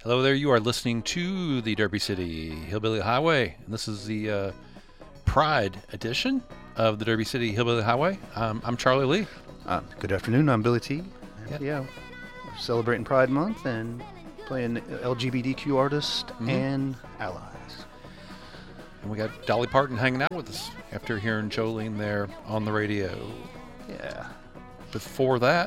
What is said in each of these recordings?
Hello there, you are listening to the Derby City Hillbilly Highway. And this is the Pride edition of the Derby City Hillbilly Highway. I'm Charlie Lee. Good afternoon, I'm Billy T. Yep. Yeah, we're celebrating Pride Month and playing LGBTQ artists and allies. And we got Dolly Parton hanging out with us after hearing Jolene there on the radio. Yeah. Before that,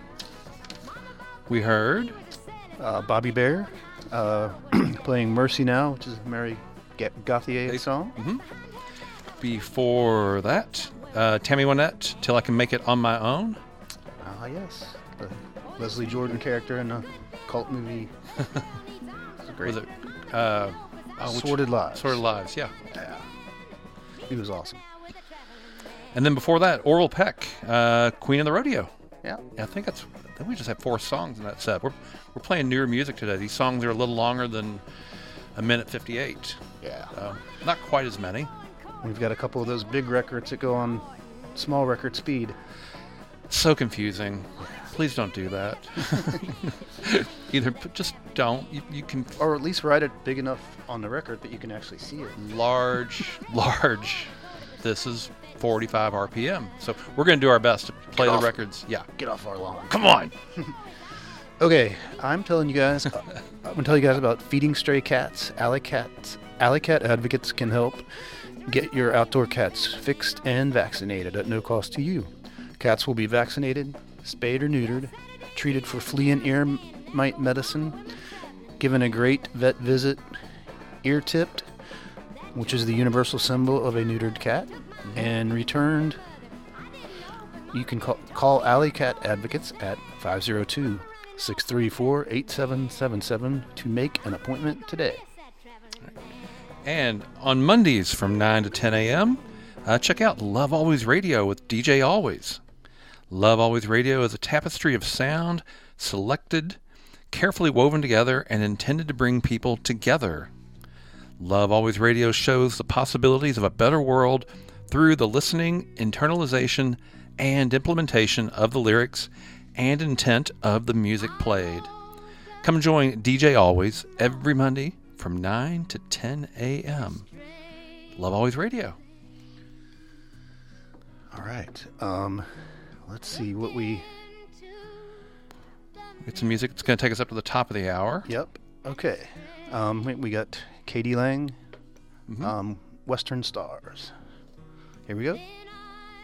we heard Bobby Bear playing Mercy Now, which is a Mary Gauthier song. Mm-hmm. Before that, Tammy Wynette, Till I Can Make It on My Own. Yes. The Leslie Jordan character in a cult movie. It's great. Was it Sordid Lives. Sordid Lives, yeah. Yeah. He was awesome. And then before that, Oral Peck, Queen of the Rodeo. Yeah. I think we just have 4 songs in that set. We're playing newer music today. These songs are a little longer than a minute 58. Yeah. Not quite as many. We've got a couple of those big records that go on small record speed. So confusing. Please don't do that. Just don't. You can. Or at least write it big enough on the record that you can actually see it. Large. This is 45 RPM. So we're going to do our best to play the records. Yeah. Get off our lawn. Come on. Okay, I'm going to tell you guys about feeding stray cats. Alley Cat advocates can help get your outdoor cats fixed and vaccinated at no cost to you. Cats will be vaccinated, spayed or neutered, treated for flea and ear mite medicine, given a great vet visit, ear tipped, which is the universal symbol of a neutered cat, and returned. You can call Alley Cat Advocates at 502-634-8777 to make an appointment today. And on Mondays from 9 to 10 a.m., check out Love Always Radio with DJ Always. Love Always Radio is a tapestry of sound, selected, carefully woven together, and intended to bring people together. Love Always Radio shows the possibilities of a better world through the listening, internalization, and implementation of the lyrics and intent of the music played. Come join DJ Always every Monday from 9 to 10 a.m. Love Always Radio. All right. Let's see what we... Get some music that's going to take us up to the top of the hour. Yep. Okay. We got Katie Lang, Western Stars. Here we go.